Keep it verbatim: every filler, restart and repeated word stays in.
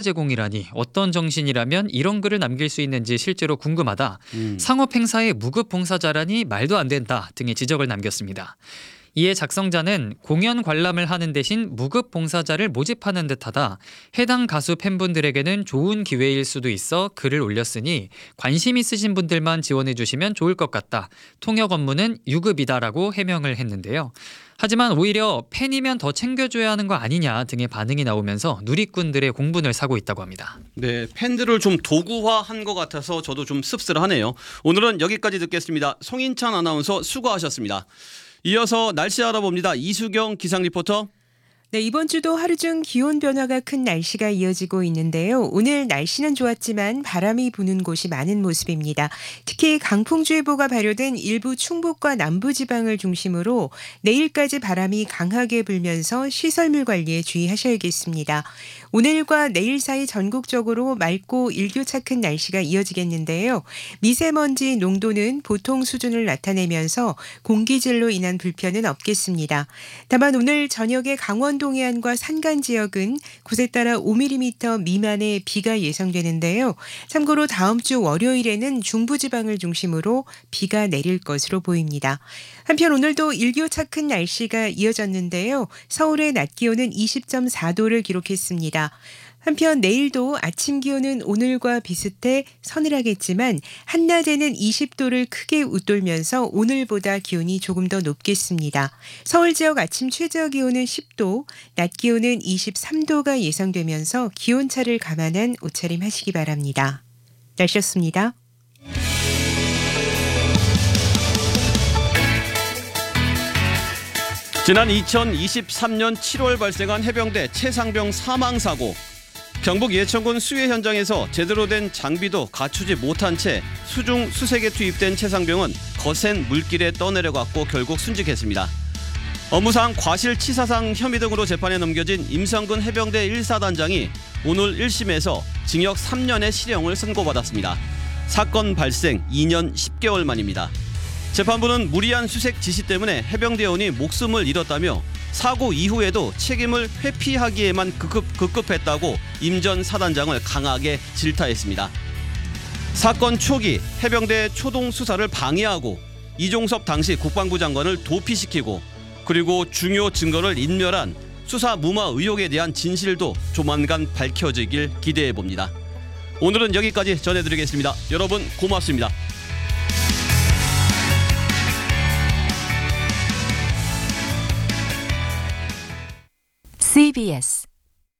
제공이라니 어떤 정신이라면 이런 글을 남길 수 있는지 실제로 궁금하다. 음. 상업 행사에 무급 봉사자라니 말도 안 된다 등의 지적을 남겼습니다. 이에 작성자는 공연 관람을 하는 대신 무급 봉사자를 모집하는 듯하다. 해당 가수 팬분들에게는 좋은 기회일 수도 있어 글을 올렸으니 관심 있으신 분들만 지원해 주시면 좋을 것 같다. 통역 업무는 유급이다라고 해명을 했는데요. 하지만 오히려 팬이면 더 챙겨줘야 하는 거 아니냐 등의 반응이 나오면서 누리꾼들의 공분을 사고 있다고 합니다. 네, 팬들을 좀 도구화한 것 같아서 저도 좀 씁쓸하네요. 오늘은 여기까지 듣겠습니다. 송인찬 아나운서 수고하셨습니다. 이어서 날씨 알아봅니다. 이수경 기상 리포터. 네, 이번 주도 하루 중 기온 변화가 큰 날씨가 이어지고 있는데요. 오늘 날씨는 좋았지만 바람이 부는 곳이 많은 모습입니다. 특히 강풍주의보가 발효된 일부 충북과 남부지방을 중심으로 내일까지 바람이 강하게 불면서 시설물 관리에 주의하셔야겠습니다. 오늘과 내일 사이 전국적으로 맑고 일교차 큰 날씨가 이어지겠는데요. 미세먼지 농도는 보통 수준을 나타내면서 공기질로 인한 불편은 없겠습니다. 다만 오늘 저녁에 강원 동해안과 산간 지역은 곳에 따라 오 밀리미터 미만의 비가 예상되는데요. 참고로 다음 주 월요일에는 중부지방을 중심으로 비가 내릴 것으로 보입니다. 한편 오늘도 일교차 큰 날씨가 이어졌는데요. 서울의 낮 기온은 이십 점 사 도를 기록했습니다. 한편 내일도 아침 기온은 오늘과 비슷해 서늘하겠지만 한낮에는 이십 도를 크게 웃돌면서 오늘보다 기온이 조금 더 높겠습니다. 서울 지역 아침 최저 기온은 십 도, 낮 기온은 이십삼 도가 예상되면서 기온차를 감안한 옷차림 하시기 바랍니다. 날씨였습니다. 지난 이천이십삼 년 칠월 발생한 해병대 최상병 사망사고. 경북 예천군 수해 현장에서 제대로 된 장비도 갖추지 못한 채 수중 수색에 투입된 최상병은 거센 물길에 떠내려갔고 결국 순직했습니다. 업무상 과실치사상 혐의 등으로 재판에 넘겨진 임성근 해병대 일 사단장이 오늘 일 심에서 징역 삼 년의 실형을 선고받았습니다. 사건 발생 이 년 십 개월 만입니다. 재판부는 무리한 수색 지시 때문에 해병대원이 목숨을 잃었다며 사고 이후에도 책임을 회피하기에만 급급, 급급했다고 임 전 사단장을 강하게 질타했습니다. 사건 초기 해병대의 초동 수사를 방해하고 이종섭 당시 국방부 장관을 도피시키고 그리고 중요 증거를 인멸한 수사 무마 의혹에 대한 진실도 조만간 밝혀지길 기대해봅니다. 오늘은 여기까지 전해드리겠습니다. 여러분 고맙습니다. 씨비에스